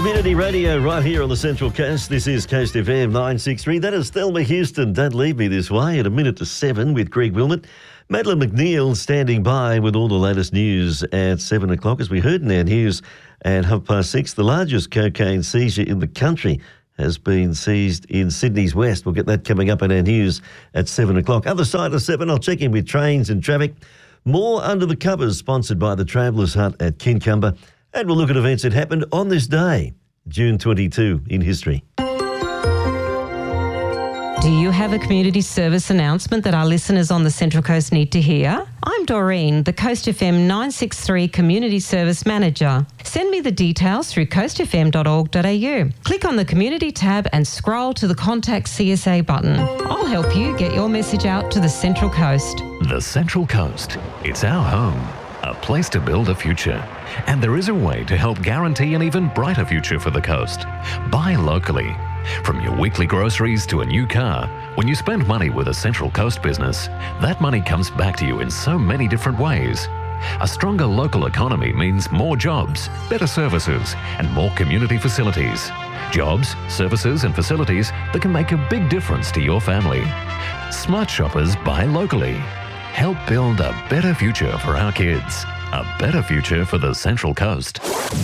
Community radio right here on the Central Coast. This is Coast FM 963. That is Thelma Houston. Don't leave me this way at 7:01 with Greg Wilmot. Madeline McNeil standing by with all the latest news at 7 o'clock. As we heard in our news at 6:30, the largest cocaine seizure in the country has been seized in Sydney's West. We'll get that coming up in our news at 7 o'clock. Other side of 7, I'll check in with trains and traffic. More Under the Covers, sponsored by the Travellers Hut at Kincumber. And we'll look at events that happened on this day, June 22 in history. Do you have a community service announcement that our listeners on the Central Coast need to hear? I'm Doreen, the Coast FM 963 Community Service Manager. Send me the details through coastfm.org.au. Click on the Community tab and scroll to the Contact CSA button. I'll help you get your message out to the Central Coast. The Central Coast. It's our home. A place to build a future. And there is a way to help guarantee an even brighter future for the coast. Buy locally. From your weekly groceries to a new car, when you spend money with a Central Coast business, that money comes back to you in so many different ways. A stronger local economy means more jobs, better services, and more community facilities. Jobs, services, and facilities that can make a big difference to your family. Smart shoppers buy locally. Help build a better future for our kids. A better future for the Central Coast.